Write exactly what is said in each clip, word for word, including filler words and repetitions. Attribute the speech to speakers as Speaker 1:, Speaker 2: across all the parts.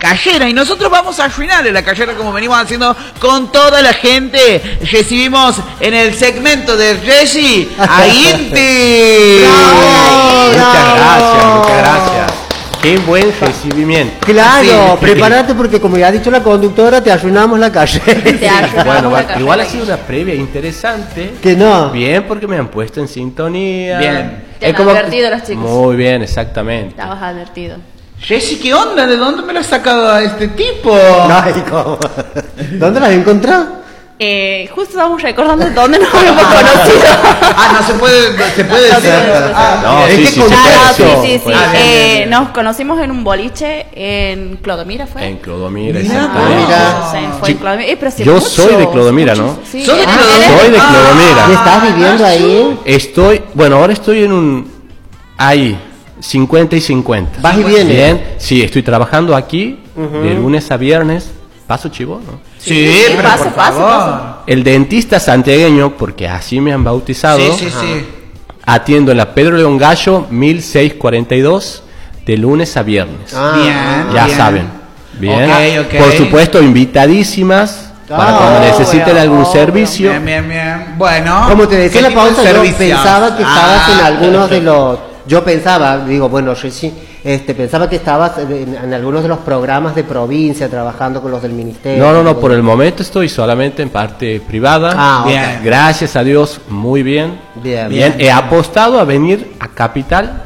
Speaker 1: Callera. Y nosotros vamos a arruinarle la Callera como venimos haciendo con toda la gente. Recibimos en el segmento de Resi a Inti.
Speaker 2: ¡Bravo! Muchas gracias, muchas gracias. Qué buen recibimiento.
Speaker 3: Claro,
Speaker 2: Sí.
Speaker 3: prepárate porque como ya ha dicho la conductora, te arruinamos la calle.
Speaker 4: Te arruinamos
Speaker 2: Bueno,
Speaker 4: la
Speaker 2: va-
Speaker 4: carrera.
Speaker 2: igual ha sido una previa interesante.
Speaker 3: Que no.
Speaker 2: Bien, porque me han puesto en sintonía.
Speaker 1: Bien.
Speaker 4: Te han advertido los chicos.
Speaker 2: Muy bien, exactamente.
Speaker 4: Estabas advertido.
Speaker 1: Resi, ¿qué onda? ¿De dónde me lo has sacado a este tipo?
Speaker 3: Ay, ¿cómo? ¿Dónde las has encontrado?
Speaker 4: Eh, justo estábamos recordando dónde nos habíamos conocido.
Speaker 1: Ah, no se puede, no se puede
Speaker 4: No se
Speaker 1: decir.
Speaker 4: puede decir.
Speaker 1: Ah,
Speaker 2: No,
Speaker 3: Es
Speaker 2: sí,
Speaker 3: que
Speaker 2: sí,
Speaker 3: con-
Speaker 2: se
Speaker 4: Ah,
Speaker 2: puede,
Speaker 4: no, sí,
Speaker 2: eso.
Speaker 4: sí, sí.
Speaker 1: Ah, bien,
Speaker 4: Eh,
Speaker 1: bien, bien.
Speaker 4: Nos conocimos en un boliche en Clodomira, ¿fue?
Speaker 2: En Clodomira,
Speaker 1: Mira,
Speaker 2: exactamente.
Speaker 3: mira.
Speaker 4: Sí, fue en Clodomira. Eh, pero hace
Speaker 2: Yo
Speaker 4: mucho,
Speaker 2: soy de Clodomira,
Speaker 4: hace
Speaker 2: ¿no?
Speaker 4: mucho, sí.
Speaker 1: ¿Sos de
Speaker 4: Ah,
Speaker 1: Clodomira?
Speaker 4: ¿eres?
Speaker 2: Soy de Clodomira.
Speaker 3: ¿Y estás viviendo ahí?
Speaker 2: Estoy, bueno, ahora estoy en un, ahí, cincuenta y cincuenta.
Speaker 3: Vas y vienes.
Speaker 2: Bien, sí, estoy trabajando aquí de lunes a viernes. ¿Paso chivo? ¿No?
Speaker 1: Sí,
Speaker 4: Sí,
Speaker 1: pero
Speaker 4: paso,
Speaker 1: por
Speaker 4: paso,
Speaker 1: favor.
Speaker 4: paso.
Speaker 2: El dentista santiagueño, porque así me han bautizado,
Speaker 1: Sí, sí, sí.
Speaker 2: atiendo en la Pedro León Gallo mil seiscientos cuarenta y dos de lunes a viernes.
Speaker 3: Ah,
Speaker 1: Bien.
Speaker 2: ya
Speaker 1: bien.
Speaker 2: saben. Bien.
Speaker 1: Ok, ok.
Speaker 2: Por supuesto, invitadísimas para
Speaker 3: Ah,
Speaker 2: cuando necesiten
Speaker 4: obvio,
Speaker 2: algún
Speaker 4: obvio.
Speaker 2: servicio.
Speaker 1: Bien, bien, bien. Bueno.
Speaker 3: Como te decía
Speaker 1: ¿qué
Speaker 3: en la
Speaker 1: tipo de
Speaker 3: pausa, yo
Speaker 1: servicios?
Speaker 3: pensaba que estabas en
Speaker 1: Ah,
Speaker 3: algunos de los... Yo pensaba, digo, bueno, Reci, este, pensaba que estabas en, en algunos de los programas de provincia, trabajando con los del ministerio.
Speaker 2: No, no, no, por el momento estoy solamente en parte privada.
Speaker 3: Ah, ok.
Speaker 1: Bien.
Speaker 2: Gracias a Dios, muy bien.
Speaker 3: Bien,
Speaker 2: Bien,
Speaker 1: bien.
Speaker 2: he apostado a venir a Capital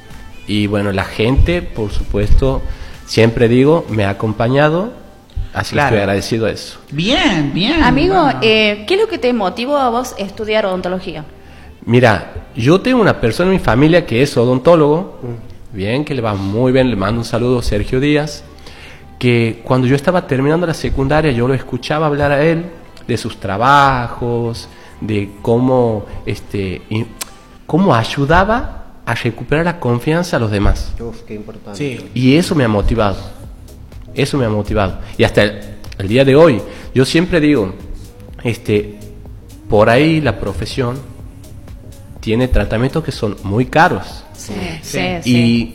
Speaker 2: y bueno, la gente, por supuesto, siempre digo, me ha acompañado, así
Speaker 1: Claro.
Speaker 2: que estoy agradecido a eso.
Speaker 1: Bien, bien.
Speaker 4: Amigo,
Speaker 1: bueno.
Speaker 4: eh, ¿qué es lo que te motivó a vos a estudiar odontología?
Speaker 2: Mira, yo tengo una persona en mi familia que es odontólogo, bien, que le va muy bien, le mando un saludo a Sergio Díaz, que cuando yo estaba terminando la secundaria yo lo escuchaba hablar a él de sus trabajos, de cómo, este, y- cómo ayudaba a recuperar la confianza a los demás.
Speaker 3: Uf, qué importante.
Speaker 1: Sí.
Speaker 2: Y eso me ha motivado, eso me ha motivado. Y hasta el, el día de hoy, yo siempre digo, este, por ahí la profesión tiene tratamientos que son muy caros.
Speaker 4: Sí,
Speaker 1: sí.
Speaker 4: sí.
Speaker 2: Y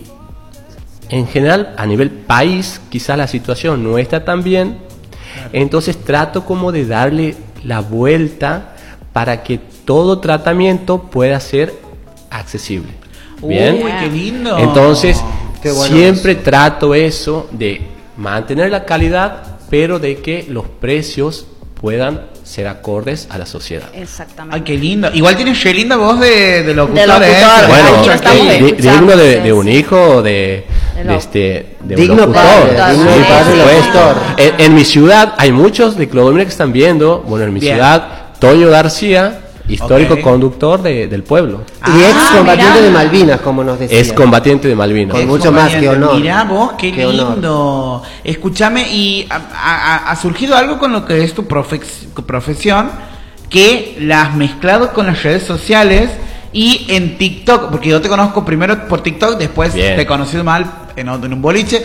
Speaker 2: en general, a nivel país, quizás la situación no está tan bien. Entonces trato como de darle la vuelta para que todo tratamiento pueda ser accesible. Bien.
Speaker 1: Uy, qué lindo.
Speaker 2: Entonces,
Speaker 3: Qué bueno
Speaker 2: siempre trato eso de mantener la calidad, pero de que los precios puedan ser acordes a la sociedad.
Speaker 4: Exactamente.
Speaker 1: Ay, qué lindo. Igual tienes re linda voz de, de locutor,
Speaker 4: De locutor.
Speaker 1: ¿eh?
Speaker 2: Bueno,
Speaker 4: Aquí lo estamos
Speaker 2: di- di-
Speaker 4: escuchando,
Speaker 2: digno de,
Speaker 4: sí,
Speaker 2: de un
Speaker 4: sí.
Speaker 2: hijo de,
Speaker 4: De
Speaker 2: de
Speaker 4: lo-
Speaker 2: este de
Speaker 3: Digno
Speaker 2: un locutor.
Speaker 3: padre,
Speaker 4: digno
Speaker 2: Sí,
Speaker 4: padre
Speaker 2: por supuesto.
Speaker 3: locutor.
Speaker 2: En, en mi ciudad hay muchos de Clodomira que están viendo. Bueno, en mi
Speaker 1: Bien.
Speaker 2: ciudad, Toño García, histórico
Speaker 1: Ok.
Speaker 2: conductor de- del pueblo.
Speaker 3: Y ex
Speaker 1: Ah,
Speaker 3: combatiente
Speaker 4: mirá.
Speaker 3: de Malvinas, como nos decía.
Speaker 2: Es combatiente de Malvinas.
Speaker 3: Con mucho más que honor.
Speaker 1: Mirá vos, qué,
Speaker 3: Qué honor.
Speaker 1: lindo. Escúchame, y ha, ha- ha surgido algo con lo que es tu profes- profesión, que la has mezclado con las redes sociales y en TikTok, porque yo te conozco primero por TikTok, después
Speaker 2: Bien.
Speaker 1: te he conocido mal en, otro- en un boliche.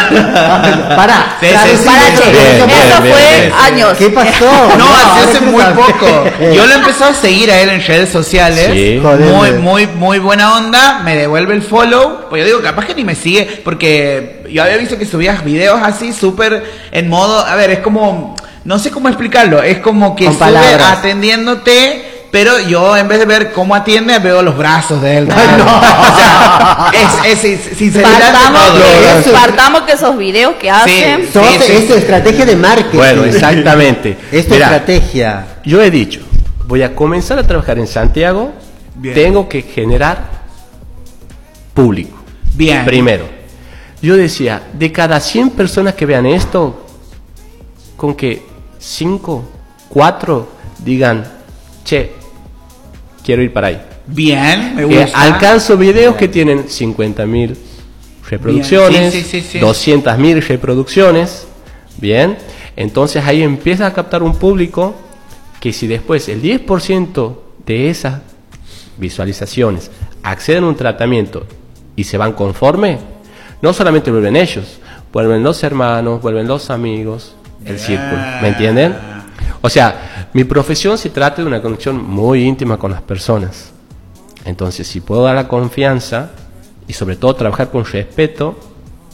Speaker 3: Pará,
Speaker 1: Sí,
Speaker 3: traducime
Speaker 1: sí, sí,
Speaker 4: Para,
Speaker 3: eso,
Speaker 4: che,
Speaker 2: Bien,
Speaker 4: eso
Speaker 2: bien,
Speaker 4: fue
Speaker 2: bien, bien.
Speaker 4: años.
Speaker 3: ¿Qué pasó?
Speaker 1: No, así hace
Speaker 3: ahora
Speaker 1: muy
Speaker 3: quiero saber.
Speaker 1: poco. Yo lo empecé a seguir a él en redes sociales.
Speaker 2: Sí.
Speaker 3: Joder.
Speaker 1: Muy, muy, muy buena onda. Me devuelve el follow. Pues yo digo, capaz que ni me sigue. Porque yo había visto que subías videos así, súper en modo. A ver, es como. No sé cómo explicarlo. Es como que
Speaker 3: Con
Speaker 1: sube
Speaker 3: palabras.
Speaker 1: atendiéndote. Pero yo, en vez de ver cómo atiende, veo los brazos de él. O sea, es, es, sin- sinceridad. de
Speaker 4: Partamos
Speaker 1: todo.
Speaker 4: que,
Speaker 3: Eso.
Speaker 4: partamos que esos videos que hacen.
Speaker 1: Sí.
Speaker 3: Sos-
Speaker 1: sí.
Speaker 3: Es tu estrategia de marketing.
Speaker 2: Bueno, exactamente.
Speaker 3: Es tu
Speaker 2: Mira,
Speaker 3: estrategia.
Speaker 2: yo he dicho, voy a comenzar a trabajar en Santiago,
Speaker 1: Bien.
Speaker 2: tengo que generar público.
Speaker 1: Bien.
Speaker 2: Primero, yo decía, de cada cien personas que vean esto, con que cinco, cuatro digan, che, quiero ir para ahí.
Speaker 1: Bien, me
Speaker 2: Eh,
Speaker 1: gusta.
Speaker 2: alcanzo videos que tienen cincuenta mil reproducciones,
Speaker 1: Bien, sí, sí, sí, sí.
Speaker 2: doscientas mil reproducciones, bien, entonces ahí empieza a captar un público que si después el diez por ciento de esas visualizaciones acceden a un tratamiento y se van conforme, no solamente vuelven ellos, vuelven los hermanos, vuelven los amigos, el círculo, ¿me entienden? O sea, mi profesión se trata de una conexión muy íntima con las personas. Entonces, si puedo dar la confianza y sobre todo trabajar con respeto,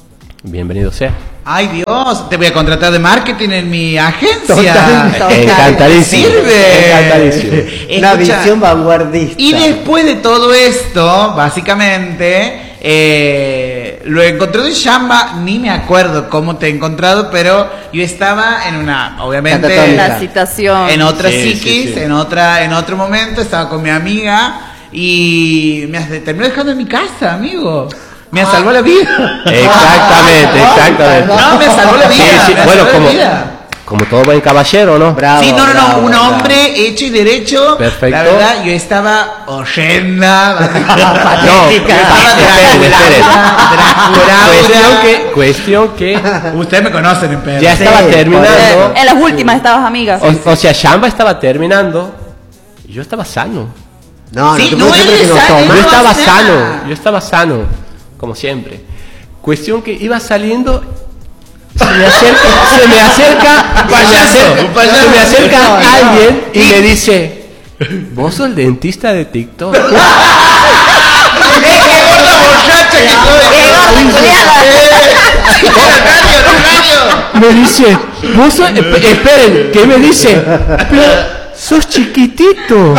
Speaker 2: bienvenido sea.
Speaker 1: Ay Dios, te voy a contratar de marketing en mi agencia.
Speaker 3: Total, total.
Speaker 2: Encantadísimo.
Speaker 1: Sirve.
Speaker 2: Encantadísimo.
Speaker 3: Una
Speaker 1: Escucha,
Speaker 3: visión vanguardista.
Speaker 1: y después de todo esto, básicamente, eh, lo encontré de Shamba, ni me acuerdo cómo te he encontrado, pero yo estaba en una, obviamente,
Speaker 3: Catatónica.
Speaker 4: La citación.
Speaker 1: en otra
Speaker 2: Sí,
Speaker 1: psiquis,
Speaker 2: sí, sí.
Speaker 1: en otra, en otro momento, estaba con mi amiga y me hace- terminó dejando en mi casa, amigo. Me salvó la vida.
Speaker 2: Exactamente, exactamente.
Speaker 1: No, me salvó la vida.
Speaker 2: Sí, sí,
Speaker 1: me
Speaker 2: bueno,
Speaker 1: salvó la
Speaker 2: como,
Speaker 1: vida.
Speaker 2: como todo buen caballero, ¿no?
Speaker 3: Bravo,
Speaker 1: Sí, no, no, no,
Speaker 3: bravo,
Speaker 1: un
Speaker 3: bravo.
Speaker 1: hombre hecho y derecho.
Speaker 2: Perfecto.
Speaker 1: La verdad, yo estaba horrenda.
Speaker 2: No, esperen, esperen. Cuestión que, cuestión que
Speaker 1: Ustedes me conocen en Pedro.
Speaker 2: ya
Speaker 3: Sí,
Speaker 2: estaba
Speaker 3: por
Speaker 2: terminando.
Speaker 4: En las últimas estabas amigas.
Speaker 2: O, o sea, Shamba estaba terminando y yo estaba sano.
Speaker 3: No,
Speaker 1: Sí,
Speaker 3: no,
Speaker 1: no,
Speaker 3: no, siempre
Speaker 1: él
Speaker 3: que nos
Speaker 1: es sano,
Speaker 3: toma.
Speaker 2: Yo
Speaker 1: no
Speaker 2: estaba
Speaker 1: hace nada.
Speaker 2: sano, yo estaba sano, como siempre. Cuestión que iba saliendo, se me acerca, se me acerca,
Speaker 1: Un payaso,
Speaker 2: se me acerca,
Speaker 1: un payaso.
Speaker 2: se me acerca
Speaker 1: No, no.
Speaker 2: alguien y me dice, ¿vos sos el dentista de TikTok?
Speaker 1: ¡Qué gorda borracha que soy!
Speaker 4: ¡Qué gorda culiada!
Speaker 2: Me dice, ¿vos sos, esp- esperen, ¿qué me dice? Pero, sos chiquitito.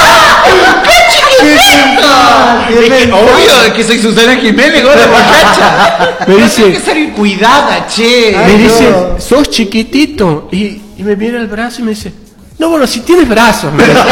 Speaker 1: Dije, obvio que soy Susana Jiménez, gorda borracha.
Speaker 2: Me
Speaker 1: Pero
Speaker 2: dice-
Speaker 1: tengo que salir cuidada, che.
Speaker 2: Me
Speaker 3: Ay,
Speaker 2: dice,
Speaker 3: no.
Speaker 2: sos chiquitito. Y, y me mira el brazo y me dice, no, bueno, si tienes brazos. me dice.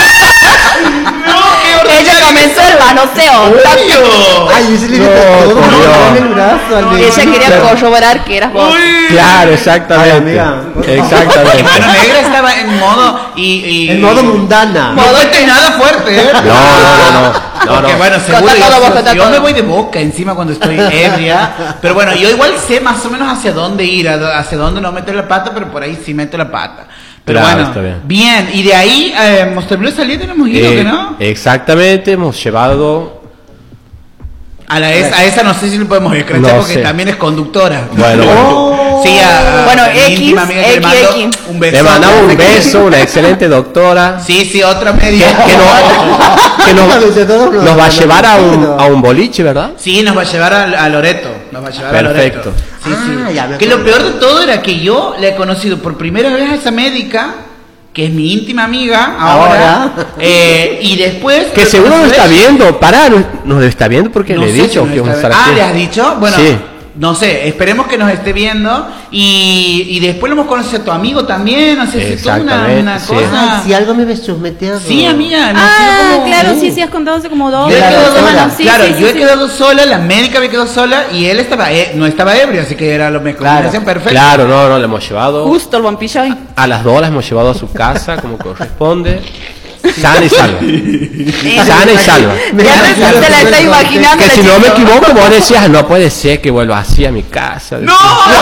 Speaker 4: Ella comenzó el manoseo.
Speaker 1: Obvio.
Speaker 3: Ay, ese le
Speaker 2: No,
Speaker 3: gusta todo,
Speaker 2: por
Speaker 3: no,
Speaker 2: Dios.
Speaker 3: en el brazo al de-
Speaker 4: Ella quería corroborar que eras vos.
Speaker 2: Claro, exactamente.
Speaker 3: Ay, amiga.
Speaker 2: Exactamente.
Speaker 1: Mano Negra estaba en modo y, y
Speaker 3: En modo mundana.
Speaker 1: No cuente nada fuerte, ¿eh?
Speaker 2: No, no, no, no. no,
Speaker 1: Porque
Speaker 2: no.
Speaker 1: bueno,
Speaker 4: Contá
Speaker 1: seguro
Speaker 4: todo
Speaker 1: yo,
Speaker 4: vos, contá
Speaker 1: yo
Speaker 4: todo.
Speaker 1: me voy de boca encima cuando estoy ebria. Pero bueno, yo igual sé más o menos hacia dónde ir, a- hacia dónde no meter la pata, pero por ahí sí meto la pata. Pero
Speaker 2: Claro,
Speaker 1: bueno,
Speaker 2: está bien.
Speaker 1: bien. Y de ahí, eh, Monster Blue saliendo y hemos ido,
Speaker 2: Eh,
Speaker 1: ¿que no?
Speaker 2: Exactamente, hemos llevado.
Speaker 1: A, la, es- a esa no sé si le podemos escrachar
Speaker 2: No
Speaker 1: porque
Speaker 2: sé.
Speaker 1: también es conductora.
Speaker 2: Bueno, bueno.
Speaker 1: Sí, a, a
Speaker 4: Bueno,
Speaker 1: mi
Speaker 4: X,
Speaker 1: íntima amiga que le
Speaker 4: X,
Speaker 1: mando
Speaker 4: X.
Speaker 1: un beso.
Speaker 2: Le mandamos un beso, una excelente doctora.
Speaker 1: Sí, sí, otra
Speaker 2: Que,
Speaker 1: media.
Speaker 2: que no- que nos,
Speaker 3: De todos los-
Speaker 2: nos va a llevar a un,
Speaker 3: no.
Speaker 2: a un boliche, ¿verdad?
Speaker 1: Sí, nos va a llevar a, a Loreto. Nos va a llevar
Speaker 2: Perfecto.
Speaker 1: a Loreto. Sí, sí.
Speaker 3: Ah, ya me
Speaker 1: Que lo
Speaker 3: acuerdo.
Speaker 1: peor de todo era que yo le he conocido por primera vez a esa médica, que es mi íntima amiga ahora.
Speaker 3: Ahora.
Speaker 1: eh, y después.
Speaker 2: Que seguro nos está viendo. Pará, nos, nos está viendo porque
Speaker 1: No
Speaker 2: le he
Speaker 1: sé
Speaker 2: dicho
Speaker 1: si
Speaker 2: que
Speaker 1: nos
Speaker 2: vamos a
Speaker 1: está-
Speaker 2: estar
Speaker 1: Ah,
Speaker 2: aquí.
Speaker 1: ¿le has dicho? Bueno,
Speaker 2: Sí.
Speaker 1: no sé, esperemos que nos esté viendo. Y, y después lo hemos conocido a tu amigo también. No sé, si toda una,
Speaker 2: Exactamente,
Speaker 1: una
Speaker 2: sí.
Speaker 1: cosa.
Speaker 3: Ay, si algo me ves metido.
Speaker 1: Sí, amiga. no sé
Speaker 4: Ah,
Speaker 1: cómo-
Speaker 4: claro, sí, sí, has contado hace como dos
Speaker 1: Yo he
Speaker 3: Claro,
Speaker 1: quedado
Speaker 3: sola.
Speaker 1: sola.
Speaker 4: Sí,
Speaker 1: claro,
Speaker 4: sí, sí,
Speaker 1: yo he
Speaker 4: sí.
Speaker 1: quedado sola, la médica me quedó sola y él estaba e- no estaba ebrio, así que era la mejor
Speaker 3: Claro.
Speaker 1: combinación perfecta.
Speaker 2: Claro, no, no, le hemos llevado.
Speaker 4: Justo el vampilloy.
Speaker 2: A las dos las hemos llevado a su casa como corresponde. Sana y salva. Sana y salva.
Speaker 4: Ya se, se la está imaginando.
Speaker 2: Que
Speaker 4: la
Speaker 2: si no me
Speaker 4: chica.
Speaker 2: equivoco, vos decías, no puede ser que vuelva así a mi casa.
Speaker 1: ¡No!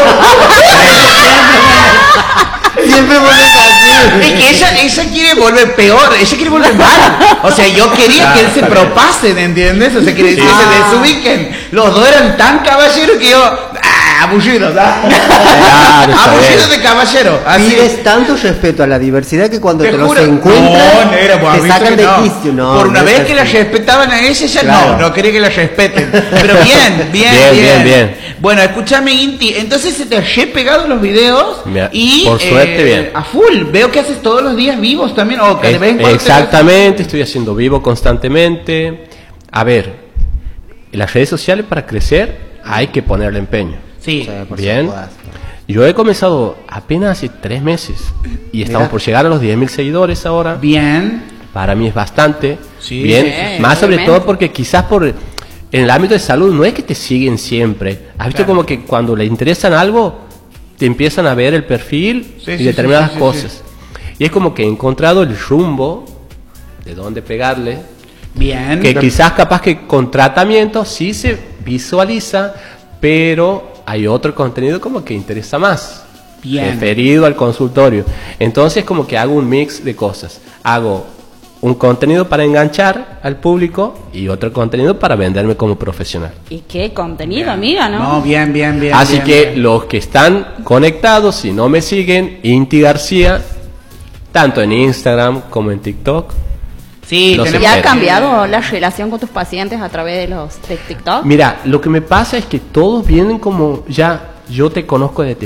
Speaker 3: Siempre vuelves así.
Speaker 1: Es que ella, ella quiere volver peor, ella quiere volver mal. O sea, yo quería que él se propasen, ¿entiendes? O sea, que se desubiquen. Los dos eran tan caballeros que yo. ¡Ah! Aburridos, ¿ah?
Speaker 2: Claro, está
Speaker 1: Aburridos
Speaker 2: bien.
Speaker 1: de caballero. Así
Speaker 3: Pides tanto respeto a la diversidad que cuando te,
Speaker 1: Te
Speaker 3: los
Speaker 1: juro.
Speaker 3: encuentras
Speaker 1: No, negra, pues, has
Speaker 3: te
Speaker 1: visto
Speaker 3: sacan
Speaker 1: que
Speaker 3: de
Speaker 1: no.
Speaker 3: quicio. No,
Speaker 1: Por una
Speaker 3: no
Speaker 1: vez
Speaker 3: es
Speaker 1: que la
Speaker 3: así.
Speaker 1: respetaban a ella, ya
Speaker 3: Claro.
Speaker 1: no, no quería que la respeten. Pero bien, bien, bien.
Speaker 2: Bien, bien, bien.
Speaker 1: Bueno, escúchame, Inti. Entonces se te he pegado los videos
Speaker 2: Mira,
Speaker 1: y.
Speaker 2: por suerte,
Speaker 1: eh,
Speaker 2: bien.
Speaker 1: A full. Veo que haces todos los días vivos también. O que de vez en
Speaker 2: Es-
Speaker 1: cuando te-
Speaker 2: exactamente, estoy haciendo vivo constantemente. A ver, en las redes sociales para crecer hay que ponerle empeño.
Speaker 1: Sí.
Speaker 3: Sí, por
Speaker 2: Bien.
Speaker 3: supuesto.
Speaker 2: Yo he comenzado apenas hace tres meses y estamos
Speaker 3: Mira.
Speaker 2: por llegar a los diez mil seguidores ahora.
Speaker 1: Bien.
Speaker 2: Para mí es bastante.
Speaker 1: Sí,
Speaker 2: bien.
Speaker 4: sí,
Speaker 2: Más sobre
Speaker 4: obviamente.
Speaker 2: todo porque quizás por en el ámbito de salud no es que te siguen siempre. Has visto
Speaker 1: Claro.
Speaker 2: como que cuando le interesan algo te empiezan a ver el perfil
Speaker 1: Sí,
Speaker 2: y
Speaker 1: sí,
Speaker 2: determinadas
Speaker 1: sí, sí, sí,
Speaker 2: cosas. Y es como que he encontrado el rumbo de dónde pegarle.
Speaker 1: Bien.
Speaker 2: Que quizás capaz que con tratamiento sí se visualiza, pero hay otro contenido como que interesa más.
Speaker 1: Bien.
Speaker 2: Referido al consultorio. Entonces como que hago un mix de cosas. Hago un contenido para enganchar al público y otro contenido para venderme como profesional.
Speaker 4: ¿Y qué contenido, amiga, no?
Speaker 1: No, bien, bien, bien.
Speaker 2: Así
Speaker 1: bien,
Speaker 2: que
Speaker 1: bien.
Speaker 2: los que están conectados, si no me siguen, Inti García, tanto en Instagram como en TikTok.
Speaker 1: Sí,
Speaker 2: Los
Speaker 1: tenemos-
Speaker 4: ¿Y ha
Speaker 2: espero.
Speaker 4: cambiado la relación con tus pacientes a través de los de TikTok?
Speaker 2: Mira, lo que me pasa es que todos vienen como ya, yo te conozco de